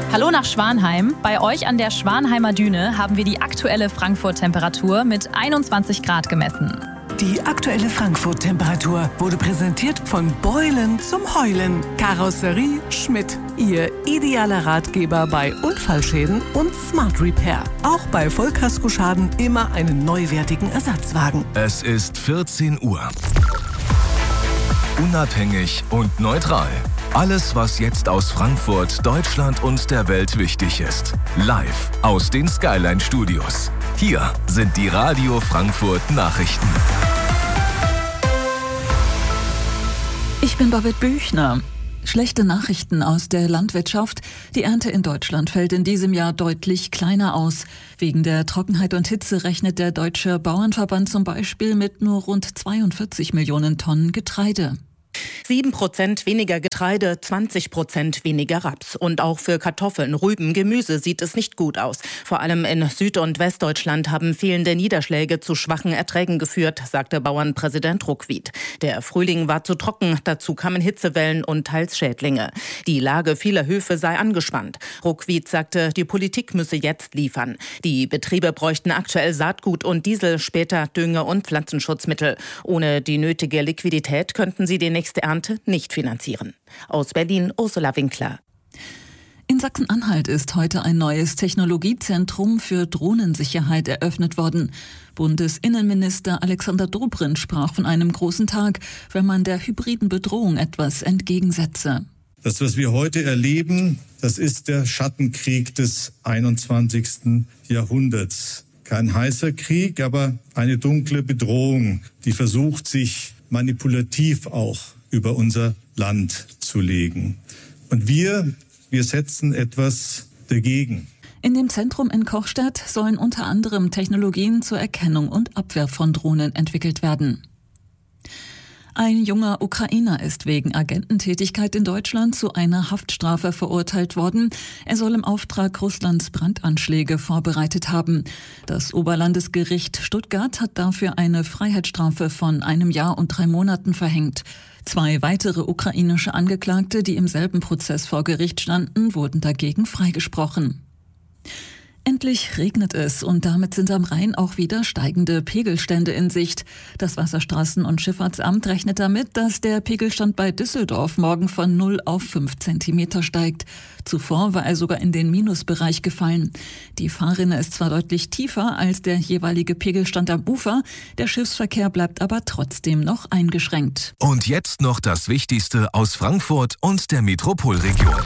Hallo nach Schwanheim. Bei euch an der Schwanheimer Düne haben wir die aktuelle Frankfurt-Temperatur mit 21 Grad gemessen. Die aktuelle Frankfurt-Temperatur wurde präsentiert von Beulen zum Heulen. Karosserie Schmidt. Ihr idealer Ratgeber bei Unfallschäden und Smart Repair. Auch bei Vollkaskoschaden immer einen neuwertigen Ersatzwagen. Es ist 14 Uhr. Unabhängig und neutral. Alles, was jetzt aus Frankfurt, Deutschland und der Welt wichtig ist. Live aus den Skyline Studios. Hier sind die Radio Frankfurt Nachrichten. Ich bin Babette Büchner. Schlechte Nachrichten aus der Landwirtschaft. Die Ernte in Deutschland fällt in diesem Jahr deutlich kleiner aus. Wegen der Trockenheit und Hitze rechnet der Deutsche Bauernverband zum Beispiel mit nur rund 42 Millionen Tonnen Getreide. 7% weniger Getreide, 20% weniger Raps. Und auch für Kartoffeln, Rüben, Gemüse sieht es nicht gut aus. Vor allem in Süd- und Westdeutschland haben fehlende Niederschläge zu schwachen Erträgen geführt, sagte Bauernpräsident Ruckwied. Der Frühling war zu trocken, dazu kamen Hitzewellen und teils Schädlinge. Die Lage vieler Höfe sei angespannt. Ruckwied sagte, die Politik müsse jetzt liefern. Die Betriebe bräuchten aktuell Saatgut und Diesel, später Dünge- und Pflanzenschutzmittel. Ohne die nötige Liquidität könnten sie die nächste Ernte nicht finanzieren. Aus Berlin, Ursula Winkler. In Sachsen-Anhalt ist heute ein neues Technologiezentrum für Drohnensicherheit eröffnet worden. Bundesinnenminister Alexander Dobrindt sprach von einem großen Tag, wenn man der hybriden Bedrohung etwas entgegensetze. Das, was wir heute erleben, das ist der Schattenkrieg des 21. Jahrhunderts. Kein heißer Krieg, aber eine dunkle Bedrohung, die versucht, sich manipulativ auch über unser Land zu legen. Und wir setzen etwas dagegen. In dem Zentrum in Kochstadt sollen unter anderem Technologien zur Erkennung und Abwehr von Drohnen entwickelt werden. Ein junger Ukrainer ist wegen Agententätigkeit in Deutschland zu einer Haftstrafe verurteilt worden. Er soll im Auftrag Russlands Brandanschläge vorbereitet haben. Das Oberlandesgericht Stuttgart hat dafür eine Freiheitsstrafe von 1 Jahr und 3 Monaten verhängt. 2 weitere ukrainische Angeklagte, die im selben Prozess vor Gericht standen, wurden dagegen freigesprochen. Endlich regnet es und damit sind am Rhein auch wieder steigende Pegelstände in Sicht. Das Wasserstraßen- und Schifffahrtsamt rechnet damit, dass der Pegelstand bei Düsseldorf morgen von 0 auf 5 Zentimeter steigt. Zuvor war er sogar in den Minusbereich gefallen. Die Fahrrinne ist zwar deutlich tiefer als der jeweilige Pegelstand am Ufer, der Schiffsverkehr bleibt aber trotzdem noch eingeschränkt. Und jetzt noch das Wichtigste aus Frankfurt und der Metropolregion.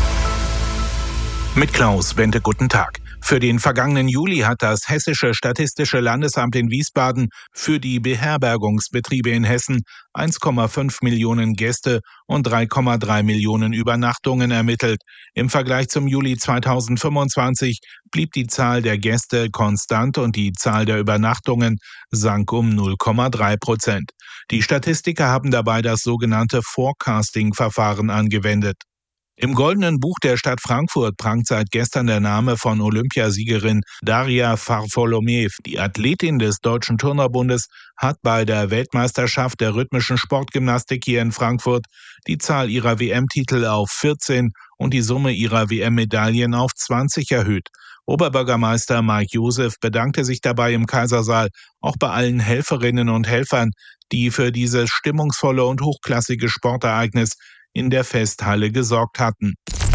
Mit Klaus Bente, guten Tag. Für den vergangenen Juli hat das Hessische Statistische Landesamt in Wiesbaden für die Beherbergungsbetriebe in Hessen 1,5 Millionen Gäste und 3,3 Millionen Übernachtungen ermittelt. Im Vergleich zum Juli 2025 blieb die Zahl der Gäste konstant und die Zahl der Übernachtungen sank um 0,3%. Die Statistiker haben dabei das sogenannte Forecasting-Verfahren angewendet. Im Goldenen Buch der Stadt Frankfurt prangt seit gestern der Name von Olympiasiegerin Daria Varfolomew. Die Athletin des Deutschen Turnerbundes hat bei der Weltmeisterschaft der rhythmischen Sportgymnastik hier in Frankfurt die Zahl ihrer WM-Titel auf 14 und die Summe ihrer WM-Medaillen auf 20 erhöht. Oberbürgermeister Mike Josef bedankte sich dabei im Kaisersaal auch bei allen Helferinnen und Helfern, die für dieses stimmungsvolle und hochklassige Sportereignis in der Festhalle gesorgt hatten.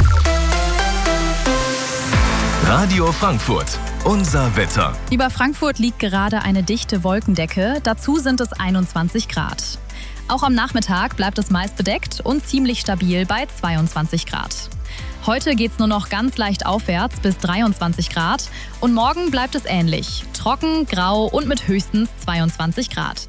Radio Frankfurt, unser Wetter. Über Frankfurt liegt gerade eine dichte Wolkendecke, dazu sind es 21 Grad. Auch am Nachmittag bleibt es meist bedeckt und ziemlich stabil bei 22 Grad. Heute geht's nur noch ganz leicht aufwärts bis 23 Grad und morgen bleibt es ähnlich. Trocken, grau und mit höchstens 22 Grad.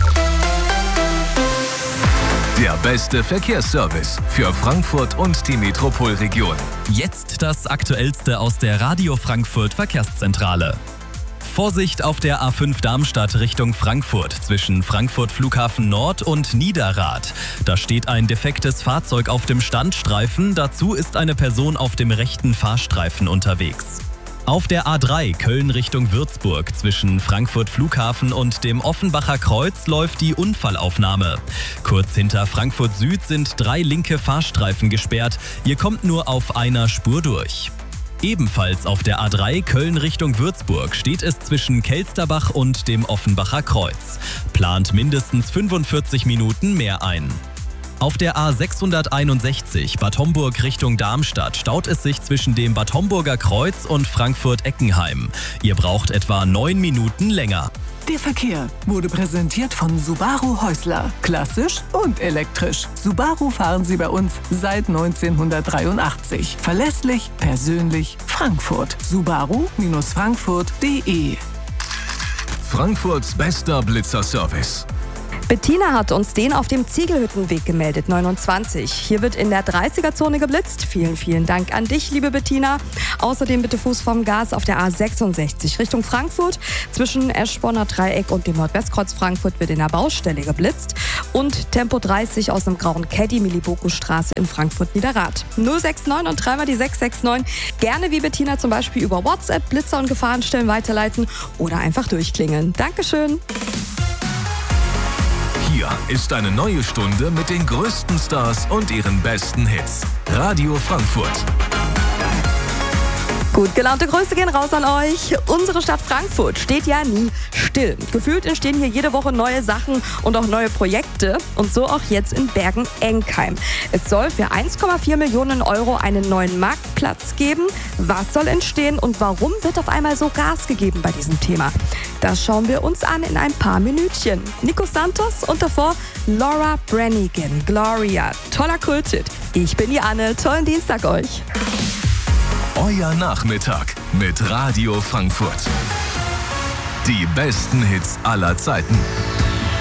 Der beste Verkehrsservice für Frankfurt und die Metropolregion. Jetzt das Aktuellste aus der Radio Frankfurt Verkehrszentrale. Vorsicht auf der A5 Darmstadt Richtung Frankfurt zwischen Frankfurt Flughafen Nord und Niederrad. Da steht ein defektes Fahrzeug auf dem Standstreifen. Dazu ist eine Person auf dem rechten Fahrstreifen unterwegs. Auf der A3 Köln Richtung Würzburg zwischen Frankfurt Flughafen und dem Offenbacher Kreuz läuft die Unfallaufnahme. Kurz hinter Frankfurt Süd sind 3 linke Fahrstreifen gesperrt. Ihr kommt nur auf einer Spur durch. Ebenfalls auf der A3 Köln Richtung Würzburg steht es zwischen Kelsterbach und dem Offenbacher Kreuz. Plant mindestens 45 Minuten mehr ein. Auf der A661 Bad Homburg Richtung Darmstadt staut es sich zwischen dem Bad Homburger Kreuz und Frankfurt-Eckenheim. Ihr braucht etwa 9 Minuten länger. Der Verkehr wurde präsentiert von Subaru Häusler. Klassisch und elektrisch. Subaru fahren Sie bei uns seit 1983. Verlässlich, persönlich, Frankfurt. Subaru-frankfurt.de. Frankfurts bester Blitzerservice. Bettina hat uns den auf dem Ziegelhüttenweg gemeldet, 29. Hier wird in der 30er-Zone geblitzt. Vielen, vielen Dank an dich, liebe Bettina. Außerdem bitte Fuß vom Gas auf der A66 Richtung Frankfurt. Zwischen Eschborner Dreieck und dem Nordwestkreuz Frankfurt wird in der Baustelle geblitzt. Und Tempo 30 aus dem grauen Caddy Miliboku-Straße in Frankfurt-Niederrad. 069 und dreimal die 669. Gerne wie Bettina zum Beispiel über WhatsApp Blitzer und Gefahrenstellen weiterleiten oder einfach durchklingeln. Dankeschön. Hier ist eine neue Stunde mit den größten Stars und ihren besten Hits. Radio Frankfurt. Gut gelaunte Grüße gehen raus an euch. Unsere Stadt Frankfurt steht ja nie still. Gefühlt entstehen hier jede Woche neue Sachen und auch neue Projekte. Und so auch jetzt in Bergen-Enkheim. Es soll für 1,4 Millionen Euro einen neuen Marktplatz geben. Was soll entstehen und warum wird auf einmal so Gas gegeben bei diesem Thema? Das schauen wir uns an in ein paar Minütchen. Nico Santos und davor Laura Branigan. Gloria. Toller Kulthit. Ich bin die Anne. Tollen Dienstag euch. Euer Nachmittag mit Radio Frankfurt. Die besten Hits aller Zeiten.